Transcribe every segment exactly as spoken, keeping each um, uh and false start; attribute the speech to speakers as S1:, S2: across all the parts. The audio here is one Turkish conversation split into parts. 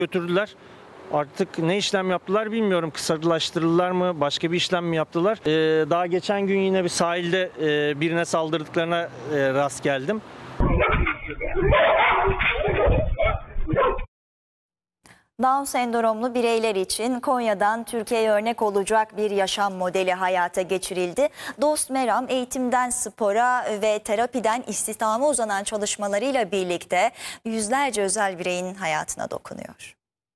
S1: Götürdüler. Artık ne işlem yaptılar bilmiyorum. Kısalaştırdılar mı? Başka bir işlem mi yaptılar? Ee, daha geçen gün yine bir sahilde e, birine saldırdıklarına e, rast geldim.
S2: Down sendromlu bireyler için Konya'dan Türkiye'ye örnek olacak bir yaşam modeli hayata geçirildi. Dost Meram eğitimden spora ve terapiden istihdama uzanan çalışmalarıyla birlikte yüzlerce özel bireyin hayatına dokunuyor.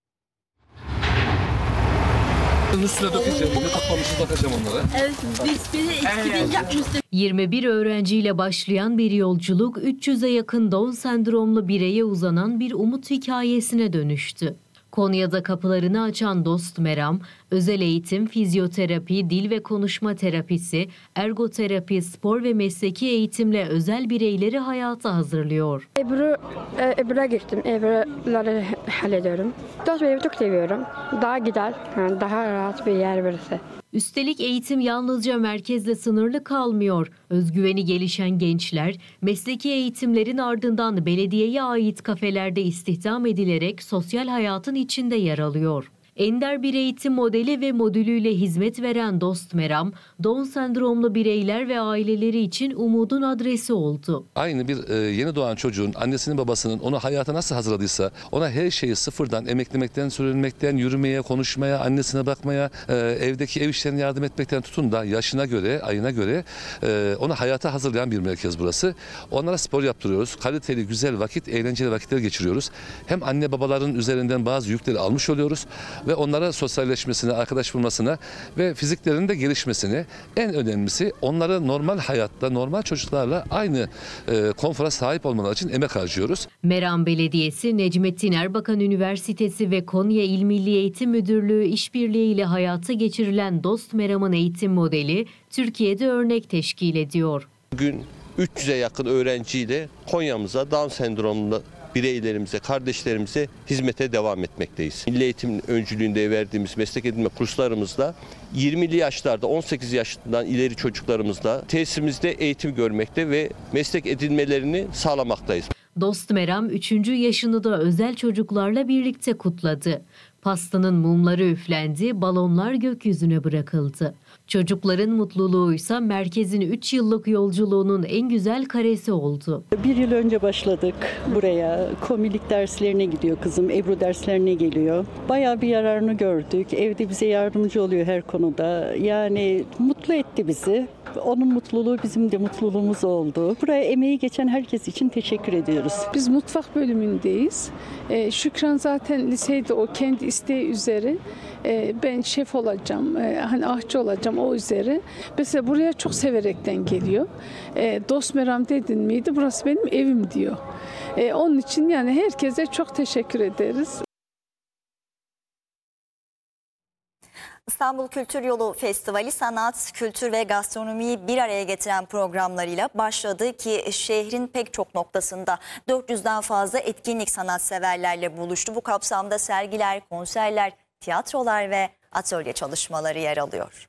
S3: Üstüne dökeceğim, bunu takmamışız bakacağım onlara.
S4: Evet, biz bir ekibin yapmıştık.
S5: yirmi bir öğrenciyle başlayan bir yolculuk üç yüze yakın Down sendromlu bireye uzanan bir umut hikayesine dönüştü. Konya'da kapılarını açan Dost Meram, özel eğitim, fizyoterapi, dil ve konuşma terapisi, ergoterapi, spor ve mesleki eğitimle özel bireyleri hayata hazırlıyor.
S6: Ebru, e, Ebru'ya gittim. Ebru'ları hallediyorum. Dost Bey'i çok seviyorum. Daha güzel, yani daha rahat bir yer burası.
S5: Üstelik eğitim yalnızca merkezle sınırlı kalmıyor. Özgüveni gelişen gençler, mesleki eğitimlerin ardından belediyeye ait kafelerde istihdam edilerek sosyal hayatın içinde yer alıyor. Ender bir eğitim modeli ve modülüyle hizmet veren Dost Meram, Down sendromlu bireyler ve aileleri için umudun adresi oldu.
S3: Aynı bir e, yeni doğan çocuğun annesinin babasının onu hayata nasıl hazırladıysa, ona her şeyi sıfırdan emeklemekten, sürünmekten, yürümeye, konuşmaya, annesine bakmaya, e, evdeki ev işlerine yardım etmekten tutun da yaşına göre, ayına göre e, onu hayata hazırlayan bir merkez burası. Onlara spor yaptırıyoruz. Kaliteli, güzel vakit, eğlenceli vakitler geçiriyoruz. Hem anne babaların üzerinden bazı yükleri almış oluyoruz ve onlara sosyalleşmesine, arkadaş bulmasına ve fiziklerinin de gelişmesine, en önemlisi onları normal hayatta, normal çocuklarla aynı e, konfora sahip olmaları için emek harcıyoruz.
S5: Meram Belediyesi, Necmettin Erbakan Üniversitesi ve Konya İl Milli Eğitim Müdürlüğü işbirliğiyle hayata geçirilen Dost Meram'ın eğitim modeli Türkiye'de örnek teşkil ediyor.
S7: Bugün üç yüze yakın öğrenciyle Konya'mıza Down sendromlu bireylerimize, kardeşlerimize hizmete devam etmekteyiz. Milli Eğitim öncülüğünde verdiğimiz meslek edinme kurslarımızda yirmili yaşlarda on sekiz yaşından ileri çocuklarımızla tesisimizde eğitim görmekte ve meslek edinmelerini sağlamaktayız.
S5: Dost Meram üçüncü yaşını da özel çocuklarla birlikte kutladı. Pastanın mumları üflendi, balonlar gökyüzüne bırakıldı. Çocukların mutluluğuysa merkezin üç yıllık yolculuğunun en güzel karesi oldu.
S8: Bir yıl önce başladık buraya. Komilik derslerine gidiyor kızım, Ebru derslerine geliyor. Bayağı bir yararını gördük. Evde bize yardımcı oluyor her konuda. Yani mutlu etti bizi. Onun mutluluğu bizim de mutluluğumuz oldu. Buraya emeği geçen herkes için teşekkür ediyoruz.
S4: Biz mutfak bölümündeyiz. Ee, Şükran zaten liseyde o kendi isteği üzere e, ben şef olacağım, e, hani aşçı olacağım o üzere. Mesela buraya çok severekten geliyor. E, Dost Meram dedin miydi? Burası benim evim diyor. E, onun için yani herkese çok teşekkür ederiz.
S2: İstanbul Kültür Yolu Festivali sanat, kültür ve gastronomiyi bir araya getiren programlarıyla başladı ki şehrin pek çok noktasında dört yüzden fazla etkinlik sanatseverlerle buluştu. Bu kapsamda sergiler, konserler, tiyatrolar ve atölye çalışmaları yer alıyor.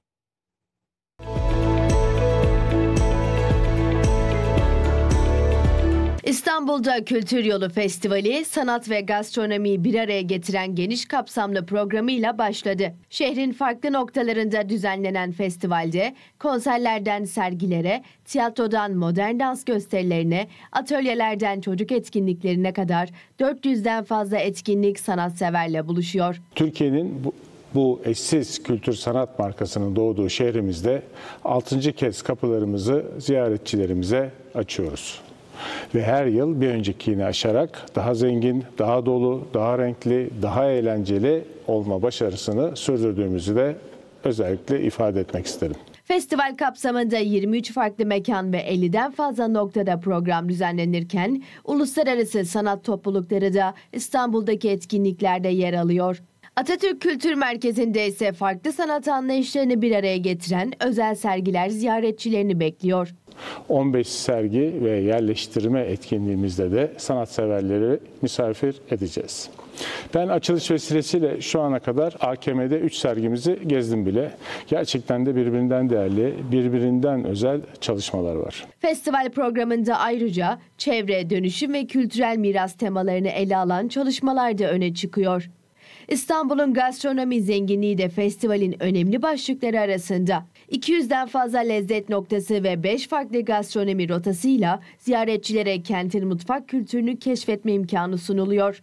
S9: İstanbul'da Kültür Yolu Festivali, sanat ve gastronomiyi bir araya getiren geniş kapsamlı programıyla başladı. Şehrin farklı noktalarında düzenlenen festivalde konserlerden sergilere, tiyatrodan modern dans gösterilerine, atölyelerden çocuk etkinliklerine kadar dört yüzden fazla etkinlik sanatseverle buluşuyor.
S10: Türkiye'nin bu Bu eşsiz kültür sanat markasının doğduğu şehrimizde altıncı kez kapılarımızı ziyaretçilerimize açıyoruz. Ve her yıl bir öncekini aşarak daha zengin, daha dolu, daha renkli, daha eğlenceli olma başarısını sürdürdüğümüzü de özellikle ifade etmek isterim.
S9: Festival kapsamında yirmi üç farklı mekan ve elliden fazla noktada program düzenlenirken uluslararası sanat toplulukları da İstanbul'daki etkinliklerde yer alıyor. Atatürk Kültür Merkezi'nde ise farklı sanat anlayışlarını bir araya getiren özel sergiler ziyaretçilerini bekliyor.
S10: on beş sergi ve yerleştirme etkinliğimizde de sanatseverleri misafir edeceğiz. Ben açılış vesilesiyle şu ana kadar A K M'de üç sergimizi gezdim bile. Gerçekten de birbirinden değerli, birbirinden özel çalışmalar var.
S9: Festival programında ayrıca çevre, dönüşüm ve kültürel miras temalarını ele alan çalışmalar da öne çıkıyor. İstanbul'un gastronomi zenginliği de festivalin önemli başlıkları arasında. iki yüzden fazla lezzet noktası ve beş farklı gastronomi rotasıyla ziyaretçilere kentin mutfak kültürünü keşfetme imkanı sunuluyor.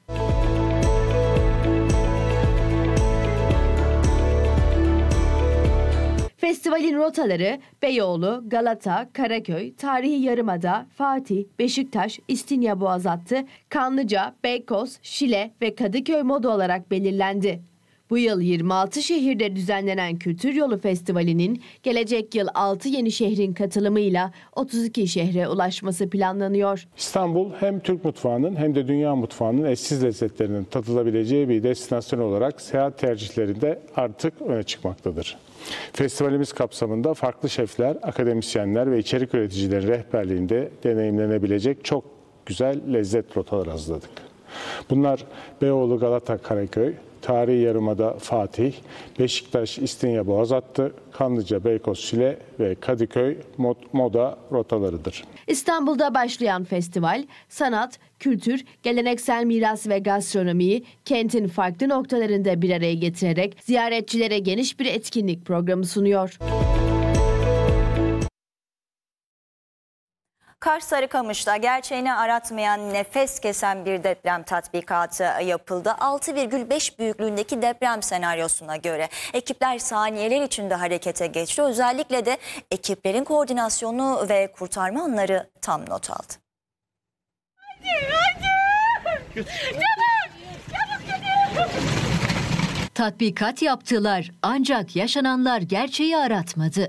S9: Festivalin rotaları Beyoğlu, Galata, Karaköy, Tarihi Yarımada, Fatih, Beşiktaş, İstinye-Boğaz hattı, Kanlıca, Beykoz, Şile ve Kadıköy modu olarak belirlendi. Bu yıl yirmi altı şehirde düzenlenen Kültür Yolu Festivali'nin gelecek yıl altı yeni şehrin katılımıyla otuz iki şehre ulaşması planlanıyor.
S10: İstanbul hem Türk mutfağının hem de dünya mutfağının eşsiz lezzetlerinin tadılabileceği bir destinasyon olarak seyahat tercihlerinde artık öne çıkmaktadır. Festivalimiz kapsamında farklı şefler, akademisyenler ve içerik üreticileri rehberliğinde deneyimlenebilecek çok güzel lezzet rotaları hazırladık. Bunlar Beyoğlu, Galata, Karaköy, Tarihi Yarımada, Fatih, Beşiktaş, İstinye-Boğaz hattı, Kanlıca, Beykoz, Şile ve Kadıköy moda rotalarıdır.
S9: İstanbul'da başlayan festival, sanat, kültür, geleneksel miras ve gastronomiyi kentin farklı noktalarında bir araya getirerek ziyaretçilere geniş bir etkinlik programı sunuyor.
S2: Kars Sarıkamış'ta gerçeğini aratmayan, nefes kesen bir deprem tatbikatı yapıldı. altı virgül beş büyüklüğündeki deprem senaryosuna göre ekipler saniyeler içinde harekete geçti. Özellikle de ekiplerin koordinasyonu ve kurtarma anları tam not aldı.
S11: Hadi, hadi. Çabuk, çabuk gidiyor.
S5: Tatbikat yaptılar ancak yaşananlar gerçeği aratmadı.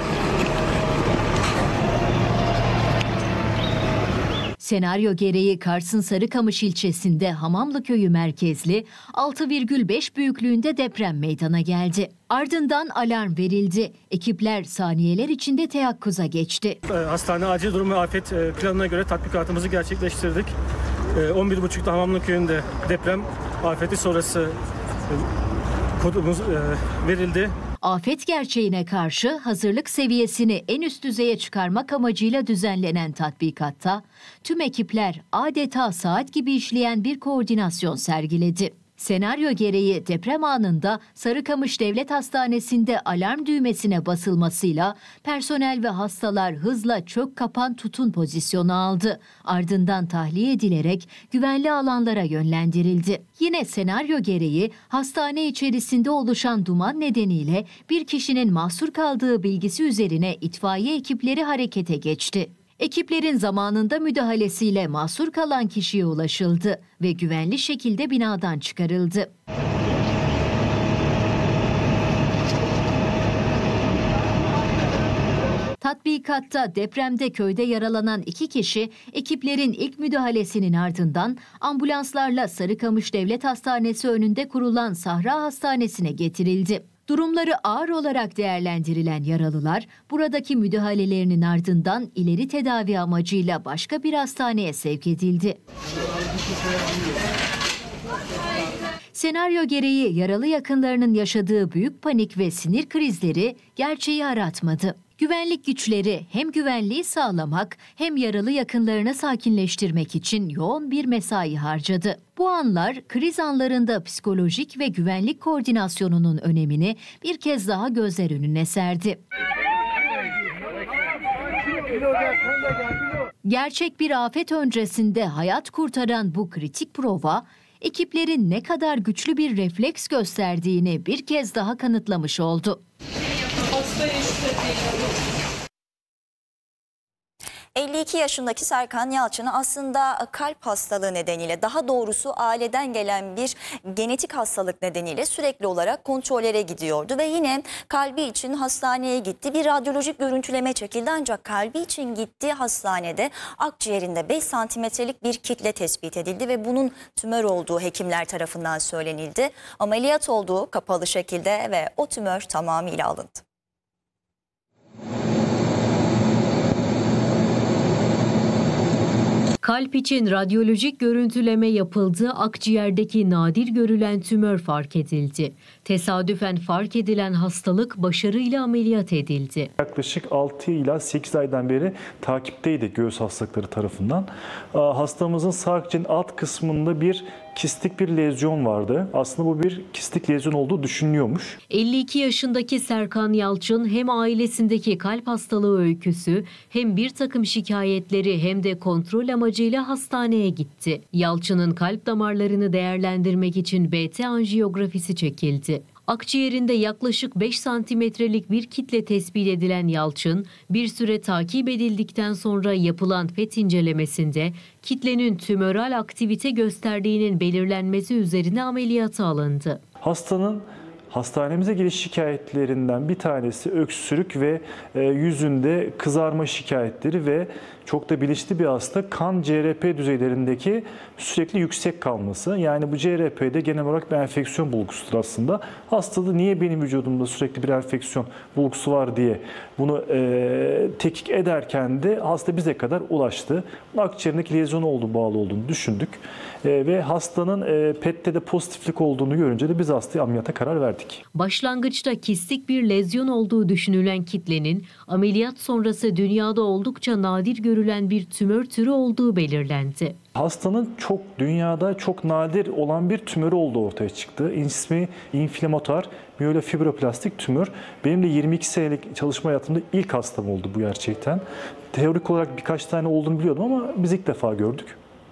S5: Senaryo gereği Kars'ın Sarıkamış ilçesinde Hamamlı Köyü merkezli altı virgül beş büyüklüğünde deprem meydana geldi. Ardından alarm verildi. Ekipler saniyeler içinde teyakkuza geçti.
S12: Hastane acil durum ve afet planına göre tatbikatımızı gerçekleştirdik. on bir buçukta Hamamlı Köyü'nde deprem afeti sonrası kodumuz verildi.
S5: Afet gerçeğine karşı hazırlık seviyesini en üst düzeye çıkarmak amacıyla düzenlenen tatbikatta tüm ekipler adeta saat gibi işleyen bir koordinasyon sergiledi. Senaryo gereği deprem anında Sarıkamış Devlet Hastanesi'nde alarm düğmesine basılmasıyla personel ve hastalar hızla çök kapan tutun pozisyonu aldı. Ardından tahliye edilerek güvenli alanlara yönlendirildi. Yine senaryo gereği hastane içerisinde oluşan duman nedeniyle bir kişinin mahsur kaldığı bilgisi üzerine itfaiye ekipleri harekete geçti. Ekiplerin zamanında müdahalesiyle mahsur kalan kişiye ulaşıldı ve güvenli şekilde binadan çıkarıldı. Tatbikatta depremde köyde yaralanan iki kişi ekiplerin ilk müdahalesinin ardından ambulanslarla Sarıkamış Devlet Hastanesi önünde kurulan Sahra Hastanesi'ne getirildi. Durumları ağır olarak değerlendirilen yaralılar buradaki müdahalelerinin ardından ileri tedavi amacıyla başka bir hastaneye sevk edildi. Senaryo gereği yaralı yakınlarının yaşadığı büyük panik ve sinir krizleri gerçeği aratmadı. Güvenlik güçleri hem güvenliği sağlamak hem yaralı yakınlarını sakinleştirmek için yoğun bir mesai harcadı. Bu anlar kriz anlarında psikolojik ve güvenlik koordinasyonunun önemini bir kez daha gözler önüne serdi. Gerçek bir afet öncesinde hayat kurtaran bu kritik prova, ekiplerin ne kadar güçlü bir refleks gösterdiğini bir kez daha kanıtlamış oldu.
S2: elli iki yaşındaki Serkan Yalçın aslında kalp hastalığı nedeniyle, daha doğrusu aileden gelen bir genetik hastalık nedeniyle sürekli olarak kontrollere gidiyordu ve yine kalbi için hastaneye gitti. Bir radyolojik görüntüleme çekildi ancak kalbi için gittiği hastanede akciğerinde beş santimetrelik bir kitle tespit edildi ve bunun tümör olduğu hekimler tarafından söylenildi. Ameliyat olduğu kapalı şekilde ve o tümör tamamıyla alındı.
S5: Kalp için radyolojik görüntüleme yapıldı, akciğerdeki nadir görülen tümör fark edildi. Tesadüfen fark edilen hastalık başarıyla ameliyat edildi.
S13: Yaklaşık altı ila sekiz aydan beri takipteydi göğüs hastalıkları tarafından. Hastamızın sağ akciğerin alt kısmında bir kistik bir lezyon vardı. Aslında bu bir kistik lezyon olduğu düşünülüyormuş.
S5: elli iki yaşındaki Serkan Yalçın hem ailesindeki kalp hastalığı öyküsü hem bir takım şikayetleri hem de kontrol amacıyla hastaneye gitti. Yalçın'ın kalp damarlarını değerlendirmek için B T anjiyografisi çekildi. Akciğerinde yaklaşık beş santimetrelik bir kitle tespit edilen Yalçın, bir süre takip edildikten sonra yapılan P E T incelemesinde kitlenin tümöral aktivite gösterdiğinin belirlenmesi üzerine ameliyata alındı.
S13: Hastanın hastanemize geliş şikayetlerinden bir tanesi öksürük ve yüzünde kızarma şikayetleri ve çok da bilinçli bir hasta kan C R P düzeylerindeki sürekli yüksek kalması. Yani bu C R P'de genel olarak bir enfeksiyon bulgusudur aslında. Hastada niye benim vücudumda sürekli bir enfeksiyon bulgusu var diye bunu e, tetkik ederken de hasta bize kadar ulaştı. Akciğerindeki lezyon olduğu bağlı olduğunu düşündük. E, ve hastanın e, P E T'te de pozitiflik olduğunu görünce de biz hastaya ameliyata karar verdik.
S5: Başlangıçta kistik bir lezyon olduğu düşünülen kitlenin ameliyat sonrası dünyada oldukça nadir görülen bir tümör türü olduğu belirlendi.
S13: Hastanın çok dünyada çok nadir olan bir tümörü olduğu ortaya çıktı. İsmi inflamatuar miyelofibroplastik tümör. Benim de yirmi iki senelik çalışma hayatımda ilk hastam oldu bu gerçekten. Teorik olarak birkaç tane olduğunu biliyordum ama biz ilk defa gördük.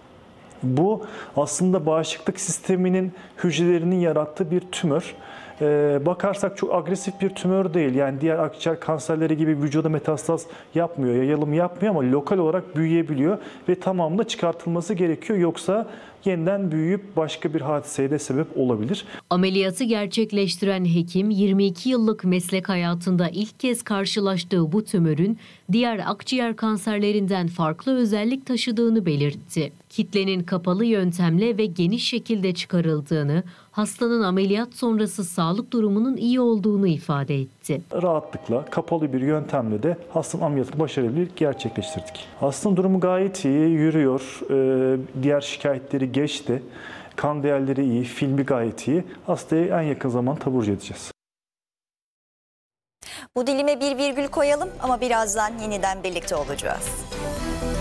S13: Bu aslında bağışıklık sisteminin hücrelerinin yarattığı bir tümör. Ee, bakarsak çok agresif bir tümör değil. Yani diğer akciğer kanserleri gibi vücuda metastaz yapmıyor, yayılım yapmıyor ama lokal olarak büyüyebiliyor ve tamamında çıkartılması gerekiyor. Yoksa yeniden büyüyüp başka bir hadiseye de sebep olabilir.
S5: Ameliyatı gerçekleştiren hekim yirmi iki yıllık meslek hayatında ilk kez karşılaştığı bu tümörün diğer akciğer kanserlerinden farklı özellik taşıdığını belirtti. Kitlenin kapalı yöntemle ve geniş şekilde çıkarıldığını, hastanın ameliyat sonrası sağlık durumunun iyi olduğunu ifade etti.
S13: Rahatlıkla, kapalı bir yöntemle de hastanın ameliyatını başarılı gerçekleştirdik. Hastanın durumu gayet iyi, yürüyor, diğer şikayetleri geçti, kan değerleri iyi, filmi gayet iyi. Hastaya en yakın zaman taburcu edeceğiz.
S2: Bu dilime bir virgül koyalım ama birazdan yeniden birlikte olacağız.